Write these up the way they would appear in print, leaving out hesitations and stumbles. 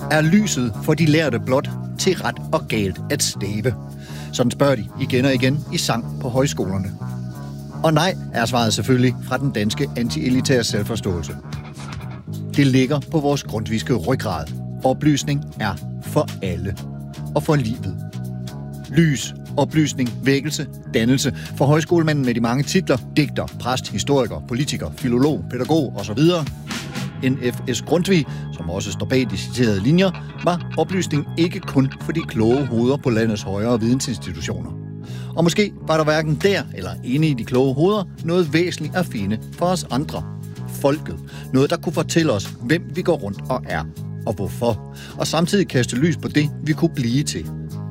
Er lyset for de lærte blot til ret og galt at stave? Sådan spørger de igen og igen i sang på højskolerne. Og nej, er svaret selvfølgelig fra den danske anti-elitære selvforståelse. Det ligger på vores grundtvigske ryggrad. Oplysning er for alle og for livet. Lys, oplysning, vækkelse, dannelse. For højskolemanden med de mange titler, digter, præst, historiker, politiker, filolog, pædagog osv. N.F.S. Grundtvig, som også står bag de citerede linjer, var oplysning ikke kun for de kloge hoveder på landets højere vidensinstitutioner. Og måske var der hverken der eller inde i de kloge hoveder noget væsentligt at finde for os andre. Folket. Noget, der kunne fortælle os, hvem vi går rundt og er, og hvorfor. Og samtidig kaste lys på det, vi kunne blive til.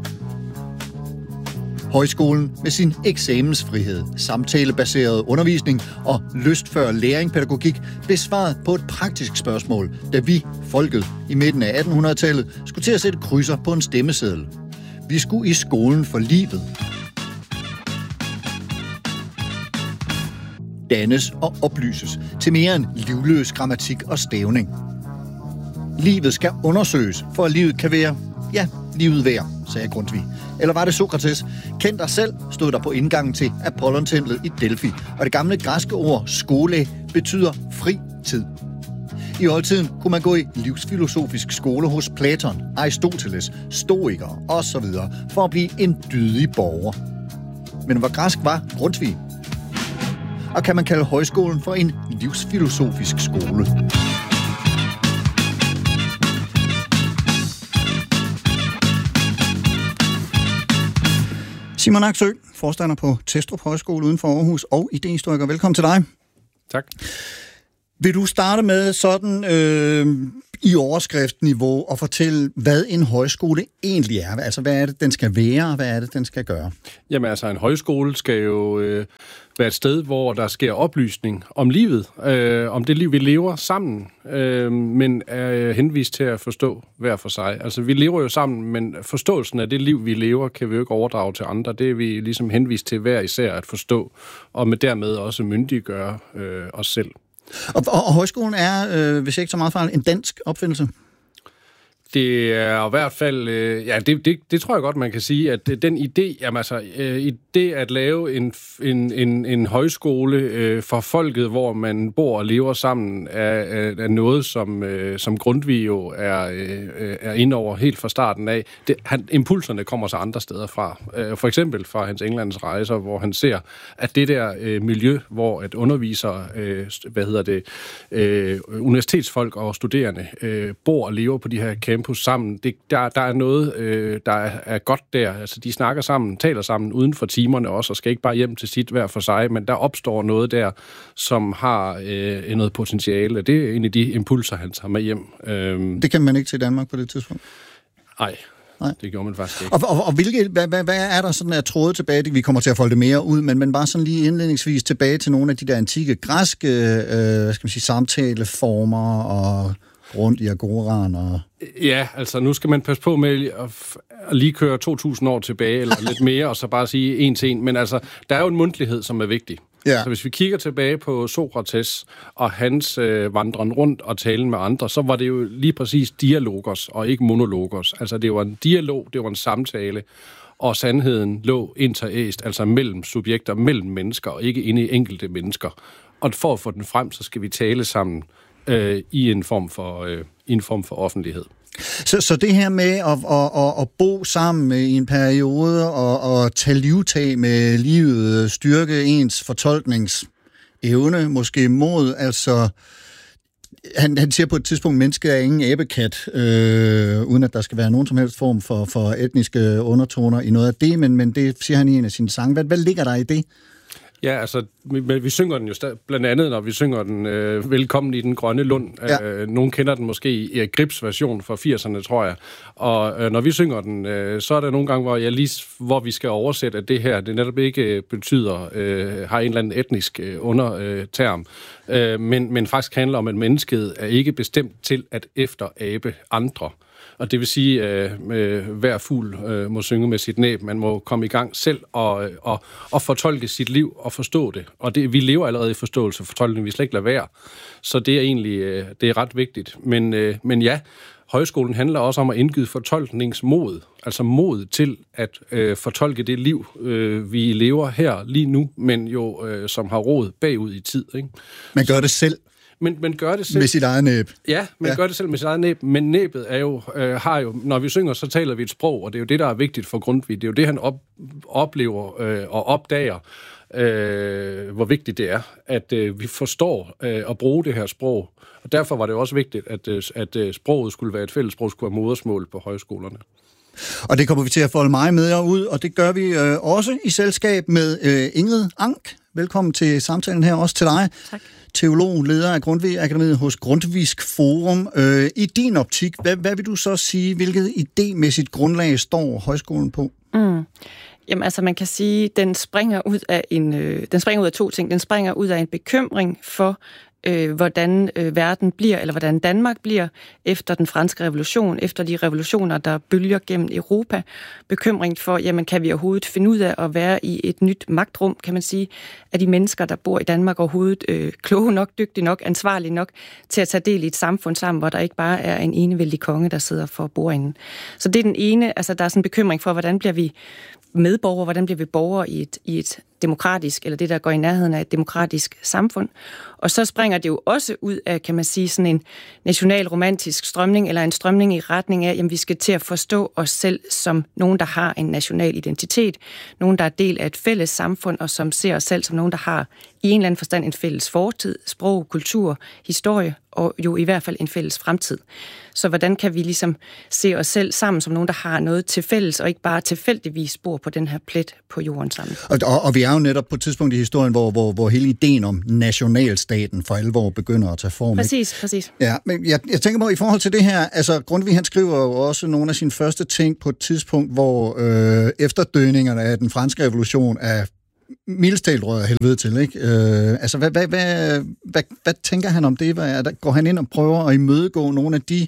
Højskolen med sin eksamensfrihed, samtalebaseret undervisning og lystfør læringspædagogik blev svaret på et praktisk spørgsmål, da vi, folket, i midten af 1800-tallet skulle til at sætte krydser på en stemmeseddel. Vi skulle i skolen for livet. Dannes og oplyses til mere end livløs grammatik og stavning. Livet skal undersøges, for at livet kan være, ja, livet værd, sagde Grundtvig. Eller var det Sokrates? Kend dig selv, stod der på indgangen til Apollontemplet i Delphi. Og det gamle græske ord skole betyder fri tid. I oldtiden kunne man gå i livsfilosofisk skole hos Platon, Aristoteles, stoikere osv. for at blive en dydig borger. Men hvor græsk var Grundtvig? Og kan man kalde højskolen for en livsfilosofisk skole? Simon Aksø, forstander på Testrup Højskole uden for Aarhus og idéhistoriker. Velkommen til dig. Tak. Vil du starte med sådan i overskriftsniveau og fortælle, hvad en højskole egentlig er? Altså, hvad er det, den skal være, og hvad er det, den skal gøre? Jamen altså, en højskole skal jo være et sted, hvor der sker oplysning om livet, om det liv, vi lever sammen, men er henvist til at forstå hver for sig. Altså, vi lever jo sammen, men forståelsen af det liv, vi lever, kan vi jo ikke overdrage til andre. Det er vi ligesom henvist til hver især at forstå, og med dermed også myndiggøre os selv. Og højskolen er, hvis jeg ikke så meget fejl, en dansk opfindelse? Det er i hvert fald, ja, det tror jeg godt, man kan sige, at den idé, jamen altså, idé at lave en højskole for folket, hvor man bor og lever sammen, er noget, som Grundtvig jo er inde over helt fra starten af. Impulserne kommer så andre steder fra. For eksempel fra hans Englands rejser, hvor han ser, at det der miljø, hvor at undervisere, universitetsfolk og studerende bor og lever på de her campus sammen. Der er noget, der er godt der. Altså, de snakker sammen, taler sammen uden for timerne også, og skal ikke bare hjem til sit hver for sig, men der opstår noget der, som har noget potentiale. Det er en af de impulser, han tager med hjem. Det kan man ikke til Danmark på det tidspunkt? Nej. Det gjorde man faktisk ikke. Og hvad er der sådan af tråde tilbage? Vi kommer til at folde det mere ud, men bare sådan lige indledningsvis tilbage til nogle af de der antikke græske samtaleformer og rundt i agoraen og... Ja, altså nu skal man passe på med at lige køre 2.000 år tilbage, eller lidt mere, og så bare sige en til en. Men altså, der er jo en mundtlighed, som er vigtig. Ja. Så hvis vi kigger tilbage på Sokrates og hans vandren rundt og talen med andre, så var det jo lige præcis dialogos og ikke monologos. Altså det var en dialog, det var en samtale, og sandheden lå interæst, altså mellem subjekter, mellem mennesker, og ikke inde i enkelte mennesker. Og for at få den frem, så skal vi tale sammen i en form for offentlighed. Så det her med at bo sammen i en periode og tage livtag med livet, styrke ens fortolkningsevne, måske mod, altså han siger på et tidspunkt, mennesket er ingen abekat, uden at der skal være nogen som helst form for etniske undertoner i noget af det, men det siger han i en af sine sange. Hvad ligger der i det? Ja, altså, vi synger den jo blandt andet, når vi synger den Velkommen i den grønne lund. Ja. Nogen kender den måske i Erik Gribs version fra 80'erne, tror jeg. Og når vi synger den, så er der nogle gange, hvor vi skal oversætte, at det her, det netop ikke betyder, har en eller anden etnisk underterm, men faktisk handler om, at mennesket er ikke bestemt til at efterabe andre. Og det vil sige, at hver fugl må synge med sit næb. Man må komme i gang selv og fortolke sit liv og forstå det. Og vi lever allerede i forståelse og fortolkning. Vi slet ikke lade være. Så det er egentlig det er ret vigtigt. Men ja, højskolen handler også om at indgyde fortolkningsmod, altså mod til at fortolke det liv, vi lever her lige nu, men jo som har rod bagud i tid. Ikke? Man gør det selv. Men gør det selv. Med sit eget næb. Ja, gør det selv med sit eget næb, men næbet er jo, har jo, når vi synger, så taler vi et sprog, og det er jo det, der er vigtigt for Grundtvig. Det er jo det, han oplever og opdager, hvor vigtigt det er, at vi forstår at bruge det her sprog. Og derfor var det også vigtigt, at sproget skulle være et fællessprog, skulle være modersmål på højskolerne. Og det kommer vi til at folde meget med jer ud, og det gør vi også i selskab med Ingrid Ank. Velkommen til samtalen her, også til dig. Tak. Teolog, leder af Grundtvig Akademiet hos Grundtvigsk Forum. I din optik, hvad vil du så sige, hvilket idémæssigt grundlag står højskolen på? Jamen altså, man kan sige, den springer ud af to ting. Den springer ud af en bekymring for, hvordan verden bliver, eller hvordan Danmark bliver efter den franske revolution, efter de revolutioner, der bølger gennem Europa. Bekymring for, jamen kan vi overhovedet finde ud af at være i et nyt magtrum, kan man sige, af de mennesker, der bor i Danmark overhovedet kloge nok, dygtige nok, ansvarlige nok til at tage del i et samfund sammen, hvor der ikke bare er en enevældig konge, der sidder for bordenden. Så det er den ene, altså der er sådan en bekymring for, hvordan bliver vi medborgere, hvordan bliver vi borgere i et demokratisk, eller det, der går i nærheden af et demokratisk samfund. Og så springer det jo også ud af, kan man sige, sådan en nationalromantisk strømning, eller en strømning i retning af, at vi skal til at forstå os selv som nogen, der har en national identitet, nogen, der er del af et fælles samfund, og som ser os selv som nogen, der har i en eller anden forstand en fælles fortid, sprog, kultur, historie, og jo i hvert fald en fælles fremtid. Så hvordan kan vi ligesom se os selv sammen som nogen, der har noget til fælles, og ikke bare tilfældigvis bor på den her plet på jorden sammen? Og vi er jo netop på et tidspunkt i historien, hvor hele ideen om nationalstaten for alvor begynder at tage form. Præcis. Ja, men jeg tænker på, i forhold til det her, altså Grundtvig, han skriver jo også nogle af sine første ting på et tidspunkt, hvor efterdønningerne af den franske revolution er mildest talt røget helvede til, ikke? Altså, hvad tænker han om det? Går han ind og prøver at imødegå nogle af de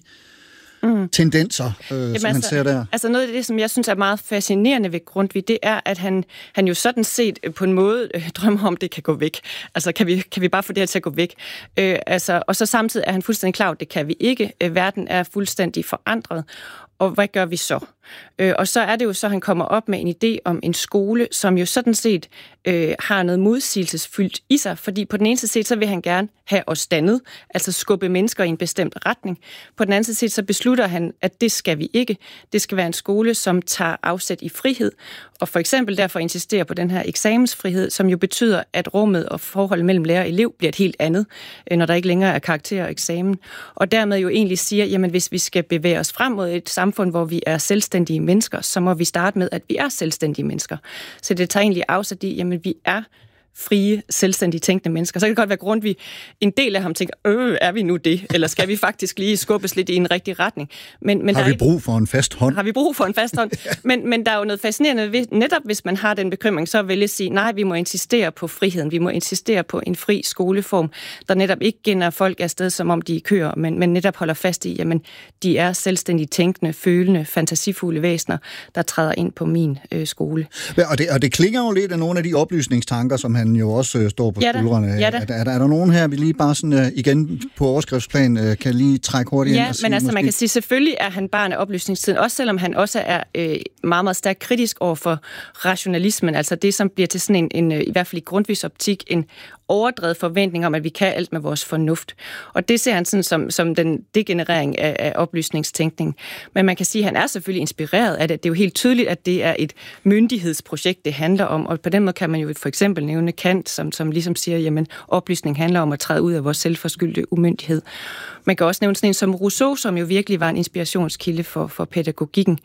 tendenser, som han ser der? Altså noget af det, som jeg synes er meget fascinerende ved Grundtvig, det er, at han jo sådan set på en måde drømmer om, det kan gå væk. Altså, kan vi bare få det her til at gå væk? Og så samtidig er han fuldstændig klar, at det kan vi ikke. Verden er fuldstændig forandret. Og hvad gør vi så? Og så er det jo så, han kommer op med en idé om en skole, som jo sådan set har noget modsigelsesfyldt i sig, fordi på den ene side så vil han gerne have os dannet, altså skubbe mennesker i en bestemt retning. På den anden side så beslutter han, at det skal vi ikke. Det skal være en skole, som tager afsæt i frihed, og for eksempel derfor insisterer på den her eksamensfrihed, som jo betyder, at rummet og forholdet mellem lærer og elev bliver et helt andet, når der ikke længere er karakter og eksamen. Og dermed jo egentlig siger, jamen hvis vi skal bevæge os frem mod et samfund, hvor vi er selvstændige mennesker, så må vi starte med, at vi er selvstændige mennesker. Så det tager egentlig afsæt i, jamen vi er frie, selvstændige, tænkende mennesker. Så kan det godt være Grundtvig, en del af ham tænker, er vi nu det? Eller skal vi faktisk lige skubbes lidt i en rigtig retning? Men har vi brug for en fast hånd? Har vi brug for en fast hånd? Men der er jo noget fascinerende ved, netop hvis man har den bekymring, så vil jeg sige, nej, vi må insistere på friheden. Vi må insistere på en fri skoleform, der netop ikke gælder folk afsted, som om de er køer, men netop holder fast i, jamen, de er selvstændige, tænkende, følende, fantasifulde væsener, der træder ind på min skole. Og det klinger jo lidt af nogle af de oplysningstanker, som han jo også står på skuldrene. Er der nogen her, vi lige bare sådan igen på overskriftsplan kan lige trække hurtigt ind og sige? Men altså måske? Man kan sige, selvfølgelig er han barn af oplysningstiden, også selvom han også er meget, meget stærkt kritisk over for rationalismen, altså det, som bliver til sådan en i hvert fald i Grundtvigs optik, en overdrevet forventning om, at vi kan alt med vores fornuft. Og det ser han sådan som den degenerering af oplysningstænkning. Men man kan sige, at han er selvfølgelig inspireret af det. Det er jo helt tydeligt, at det er et myndighedsprojekt, det handler om. Og på den måde kan man jo for eksempel nævne Kant, som ligesom siger, jamen oplysning handler om at træde ud af vores selvforskyldte umyndighed. Man kan også nævne sådan en som Rousseau, som jo virkelig var en inspirationskilde for pædagogikken.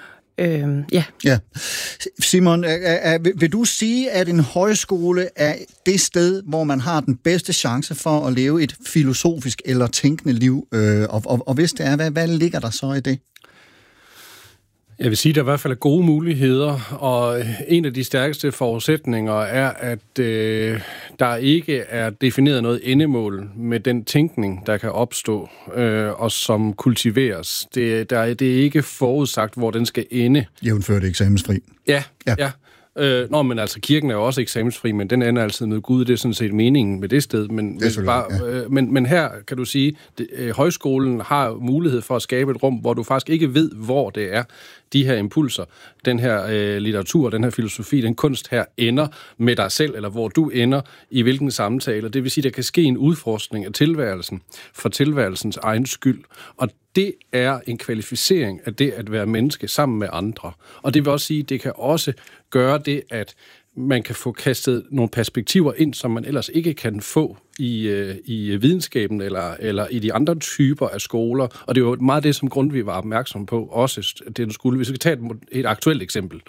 Ja. Simon, vil du sige, at en højskole er det sted, hvor man har den bedste chance for at leve et filosofisk eller tænkende liv? Og hvis det er, hvad ligger der så i det? Jeg vil sige, at der i hvert fald er gode muligheder, og en af de stærkeste forudsætninger er, at der ikke er defineret noget endemål med den tænkning, der kan opstå, og som kultiveres. Det er ikke forudsagt, hvor den skal ende. Jævnført eksamensfri. Ja. Men altså, kirken er jo også eksamensfri, men den ender altid med Gud. Det er sådan set meningen med det sted. Men her kan du sige, højskolen har mulighed for at skabe et rum, hvor du faktisk ikke ved, hvor det er, de her impulser, den her litteratur, den her filosofi, den kunst her ender med dig selv, eller hvor du ender i hvilken samtale. Det vil sige, der kan ske en udforskning af tilværelsen for tilværelsens egen skyld. Og det er en kvalificering af det at være menneske sammen med andre. Og det vil også sige, det kan også gøre det, at man kan få kastet nogle perspektiver ind, som man ellers ikke kan få i videnskaben eller i de andre typer af skoler. Og det er jo meget det, som Grundtvig var opmærksom på, også det, du skulle. Hvis vi skal tage et aktuelt eksempel.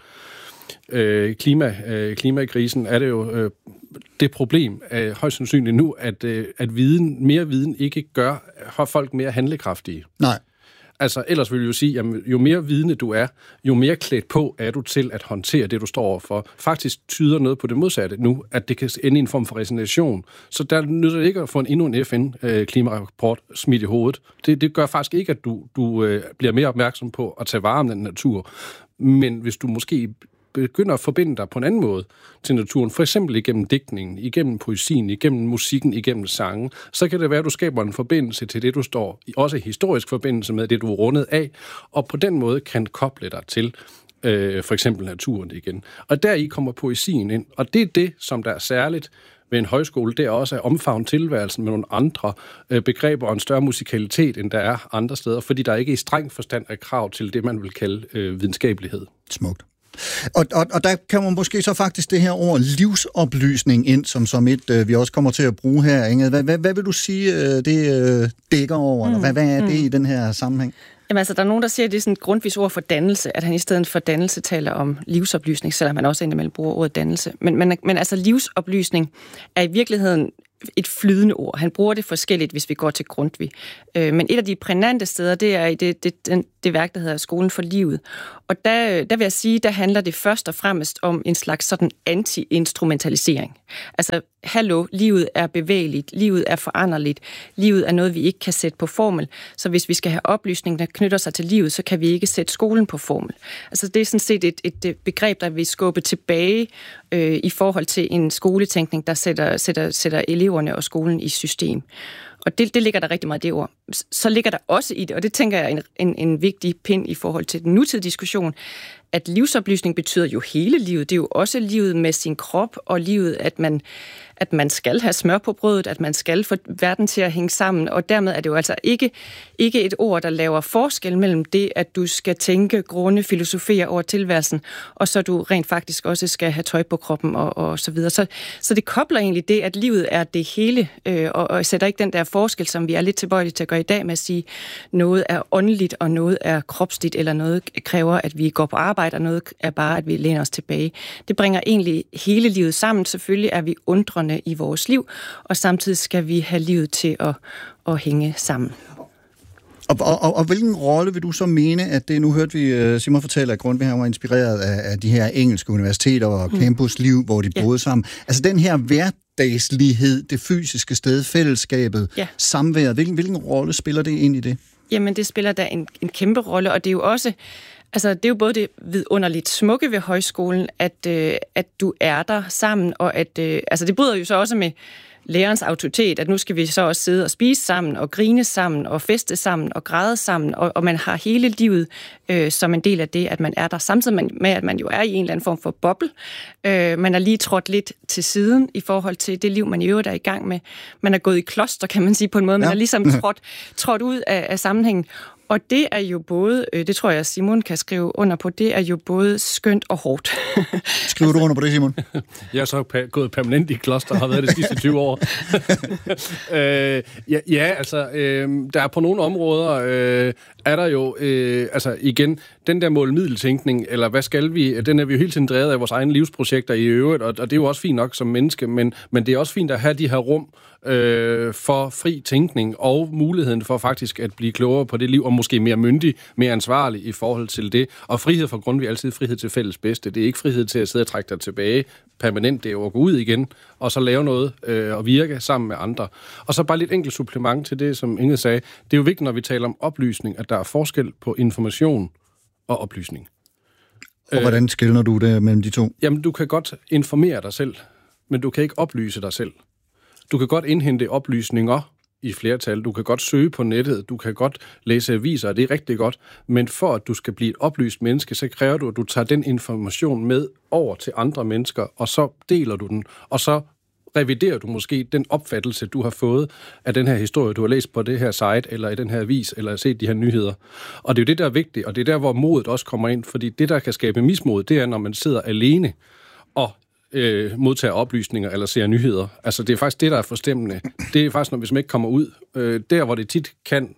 Klimakrisen er det jo det problem, højst sandsynligt nu, at mere viden ikke gør folk mere handlekraftige. Nej. Altså, ellers vil jeg jo sige, at jo mere vidende du er, jo mere klædt på er du til at håndtere det, du står overfor. Faktisk tyder noget på det modsatte nu, at det kan ende i en form for resignation. Så der nytter det ikke at få endnu en FN-klimarapport smidt i hovedet. Det gør faktisk ikke, at du bliver mere opmærksom på at tage vare om den natur. Men hvis du måske begynder at forbinde dig på en anden måde til naturen, for eksempel igennem digtningen, igennem poesien, igennem musikken, igennem sangen, så kan det være, at du skaber en forbindelse til det, du står i, også historisk forbindelse med det, du er rundet af, og på den måde kan koble dig til for eksempel naturen igen. Og deri kommer poesien ind, og det er det, som der er særligt ved en højskole, det er også at omfavne tilværelsen med nogle andre begreber og en større musikalitet, end der er andre steder, fordi der ikke i streng forstand er krav til det, man vil kalde videnskabelighed. Smukt. Og der kan man måske så faktisk det her ord livsoplysning ind, som et, vi også kommer til at bruge her, Inge. Hvad vil du sige, det dækker over? Eller hvad er det i den her sammenhæng? Jamen altså, der er nogen, der siger, at det er sådan et grundvis ord for dannelse, at han i stedet for dannelse taler om livsoplysning, selvom han også indimellem bruger ordet dannelse. Men altså, livsoplysning er i virkeligheden et flydende ord. Han bruger det forskelligt, hvis vi går til Grundtvig. Men et af de prænante steder, det er i det værk, der hedder Skolen for livet. Og der vil jeg sige, der handler det først og fremmest om en slags sådan anti-instrumentalisering. Altså, hallo, livet er bevægeligt, livet er foranderligt, livet er noget, vi ikke kan sætte på formel. Så hvis vi skal have oplysning, der knytter sig til livet, så kan vi ikke sætte skolen på formel. Altså, det er sådan set et begreb, der vil skubbe tilbage i forhold til en skoletænkning, der sætter eleverne og skolen i system. Og det ligger der rigtig meget i det ord. Så ligger der også i det, og det tænker jeg er en vigtig pind i forhold til den nutidige diskussion, at livsoplysning betyder jo hele livet. Det er jo også livet med sin krop, og livet, at man skal have smør på brødet, at man skal få verden til at hænge sammen, og dermed er det jo altså ikke et ord, der laver forskel mellem det, at du skal tænke, grunde, filosofere over tilværelsen, og så du rent faktisk også skal have tøj på kroppen og så videre. Så det kobler egentlig det, at livet er det hele, og sætter ikke den der forskel, som vi er lidt tilbøjelige til at gøre i dag med at sige, noget er åndeligt, og noget er kropsligt, eller noget kræver, at vi går på arbejde, og noget er bare, at vi læner os tilbage. Det bringer egentlig hele livet sammen. Selvfølgelig er vi undrende i vores liv, og samtidig skal vi have livet til at hænge sammen. Og hvilken rolle vil du så mene, at det, nu hørte vi Simon fortælle, at Grundtvig var inspireret af de her engelske universiteter og campusliv, hvor de boede sammen. Altså den her hverdagslighed, det fysiske sted, fællesskabet, samværet, hvilken rolle spiller det ind i det? Jamen det spiller da en kæmpe rolle, og det er jo også altså, det er jo både det vidunderligt smukke ved højskolen, at du er der sammen, og at altså, det bryder jo så også med lærerens autoritet, at nu skal vi så også sidde og spise sammen, og grine sammen, og feste sammen, og græde sammen, og man har hele livet som en del af det, at man er der, samtidig med, at man jo er i en eller anden form for boble. Man er lige trådt lidt til siden i forhold til det liv, man i øvrigt er i gang med. Man er gået i kloster, kan man sige på en måde. Man er ligesom trådt ud af sammenhængen. Og det er jo både, det tror jeg, Simon kan skrive under på, det er jo både skønt og hårdt. Skriver du under på det, Simon? Jeg er så gået permanent i kloster og har været det sidste 20 år. Der er på nogle områder, er der jo, igen, den der målmiddeltænkning, eller hvad skal vi, den er vi jo hele tiden drevet af vores egne livsprojekter i øvrigt, og det er jo også fint nok som menneske, men det er også fint at have de her rum for fri tænkning og muligheden for faktisk at blive klogere på det liv, og måske mere myndig, mere ansvarlig i forhold til det. Og frihed for Grundtvig er altid frihed til fælles bedste. Det er ikke frihed til at sidde og trække dig tilbage permanent, det er jo at gå ud igen, og så lave noget og virke sammen med andre. Og så bare lidt enkelt supplement til det, som Inge sagde. Det er jo vigtigt, når vi taler om oplysning, at der er forskel på information og oplysning. Og hvordan skelner du det mellem de to? Jamen, du kan godt informere dig selv, men du kan ikke oplyse dig selv. Du kan godt indhente oplysninger i flertal. Du kan godt søge på nettet, du kan godt læse aviser, og det er rigtig godt. Men for at du skal blive et oplyst menneske, så kræver du, at du tager den information med over til andre mennesker, og så deler du den, og så reviderer du måske den opfattelse, du har fået af den her historie, du har læst på det her site, eller i den her avis, eller set de her nyheder. Og det er jo det, der er vigtigt, og det er der, hvor modet også kommer ind, fordi det, der kan skabe mismod, det er, når man sidder alene og modtager oplysninger eller ser nyheder. Altså, det er faktisk det, der er forstemmende. Det er faktisk, hvis man ikke kommer ud. Der, hvor det tit kan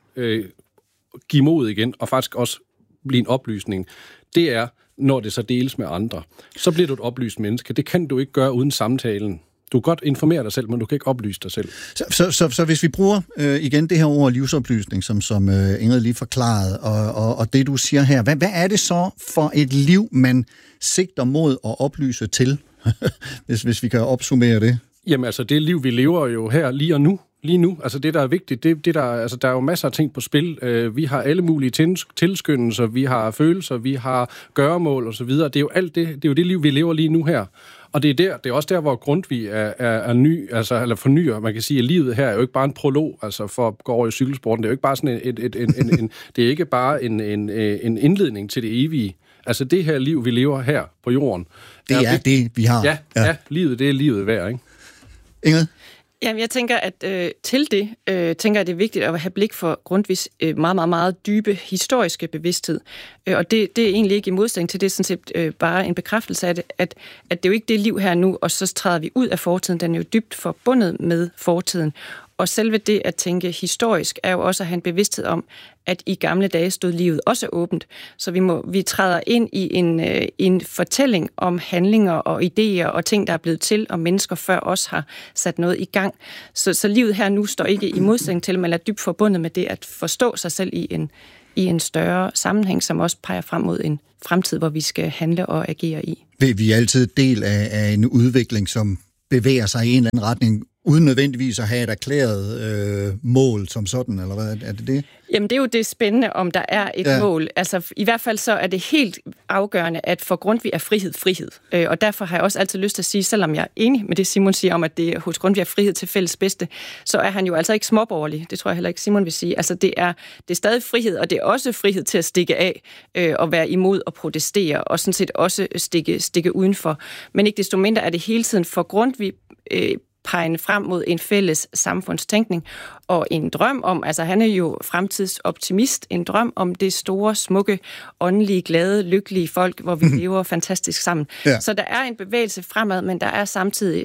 give mod igen, og faktisk også blive en oplysning, det er, når det så deles med andre. Så bliver du et oplyst menneske. Det kan du ikke gøre uden samtalen. Du kan godt informere dig selv, men du kan ikke oplyse dig selv. Så hvis vi bruger igen det her ord livsoplysning, som Ingrid lige forklarede, og det du siger her, hvad er det så for et liv, man sigter mod at oplyse til, hvis vi kan opsummere det? Jamen altså, det liv, vi lever jo her lige nu. Altså det, der er vigtigt, der er jo masser af ting på spil. Vi har alle mulige tilskyndelser, vi har følelser, vi har gøremål osv. Det er jo alt det, det er jo det liv, vi lever lige nu her. Og det er også der, hvor Grundtvig er ny, altså eller fornyer. Man kan sige, at livet her er jo ikke bare en prolog, altså for at gå over i cykelsporten. Det er jo ikke bare sådan det er ikke bare en indledning til det evige. Altså det her liv, vi lever her på jorden. Det er det, vi har. Ja, livet, det er livet værd, ikke? Ingrid? Jamen, jeg tænker, at til det, tænker jeg, det er vigtigt at have blik for Grundtvigs meget, meget, meget dybe historiske bevidsthed. Og det er egentlig ikke i modsætning til det, sådan set bare en bekræftelse af det, at det er jo ikke det liv her nu, og så træder vi ud af fortiden. Den er jo dybt forbundet med fortiden. Og selve det at tænke historisk er jo også at have en bevidsthed om, at i gamle dage stod livet også åbent. Så vi træder ind i en fortælling om handlinger og idéer og ting, der er blevet til, og mennesker før os har sat noget i gang. Så livet her nu står ikke i modsætning til, men er dybt forbundet med det at forstå sig selv i en større sammenhæng, som også peger frem mod en fremtid, hvor vi skal handle og agere i. Vi er altid del af en udvikling, som bevæger sig i en eller anden retning, uden nødvendigvis at have et erklæret mål som sådan, eller hvad er det? Jamen, det er jo det spændende, om der er et mål. Altså, i hvert fald så er det helt afgørende, at for Grundtvig er frihed. Og derfor har jeg også altid lyst til at sige, selvom jeg er enig med det, Simon siger om, at det hos Grundtvig er frihed til fælles bedste, så er han jo altså ikke småborgerlig. Det tror jeg heller ikke, Simon vil sige. Altså, det er stadig frihed, og det er også frihed til at stikke af og være imod og protestere, og sådan set også stikke udenfor. Men ikke desto mindre er det hele tiden for Grundtvig pegende frem mod en fælles samfundstænkning og en drøm om, altså han er jo fremtidsoptimist, en drøm om det store, smukke, åndelige, glade, lykkelige folk, hvor vi lever fantastisk sammen. Ja. Så der er en bevægelse fremad, men der er samtidig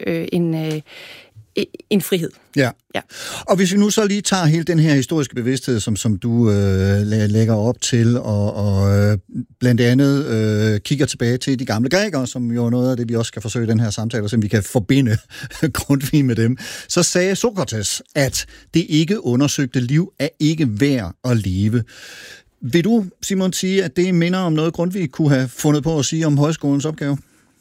en frihed. Ja. Og hvis vi nu så lige tager hele den her historiske bevidsthed, som du lægger op til, og blandt andet kigger tilbage til de gamle grækere, som jo er noget af det, vi også skal forsøge i den her samtale, så vi kan forbinde Grundtvig med dem, så sagde Sokrates, at det ikke undersøgte liv er ikke værd at leve. Vil du, Simon, sige, at det minder om noget, Grundtvig kunne have fundet på at sige om højskolens opgave?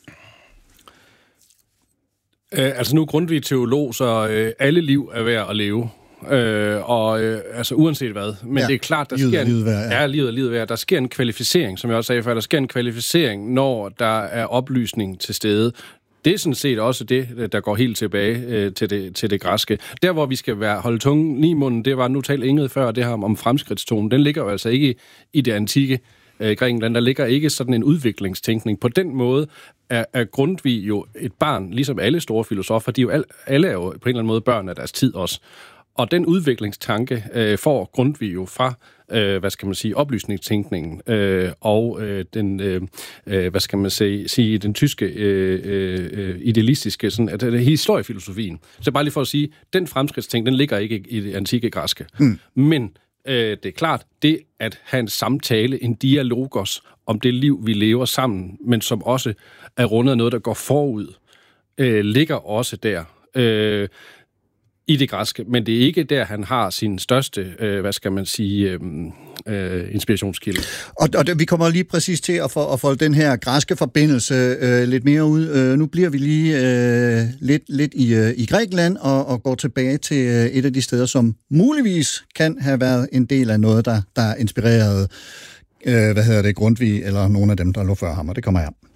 Altså nu er Grundtvig teolog, så alle liv er værd at leve. Altså uanset hvad. Men det er klart, der sker livet værd. Der sker en kvalificering, som jeg også sagde før. Der sker en kvalificering, når der er oplysning til stede. Det er sådan set også det, der går helt tilbage til det græske. Der, hvor vi skal holde tungen lige i munden, det var, nu talte Ingrid før, det her om fremskridtstonen. Den ligger jo altså ikke i det antikke Grækenland. Der ligger ikke sådan en udviklingstænkning. På den måde er Grundtvig jo et barn, ligesom alle store filosofer. De er jo alle er jo på en eller anden måde børn af deres tid også. Og den udviklingstanke får Grundtvig jo fra, oplysningstænkningen og den, den tyske idealistiske, sådan, at det er historiefilosofien. Så bare lige for at sige, den fremskridtstænkning, den ligger ikke i det antikke græske. Men det er klart, det at have en samtale, en dialogos om det liv, vi lever sammen, men som også er rundet af noget, der går forud, ligger også der i det græske. Men det er ikke der, han har sin største, inspirationskilde. Og vi kommer lige præcis til at folde den her græske forbindelse lidt mere ud. Nu bliver vi lige lidt i Grækenland og går tilbage til et af de steder, som muligvis kan have været en del af noget, der inspirerede Grundtvig eller nogle af dem, der lå før ham, og det kommer her.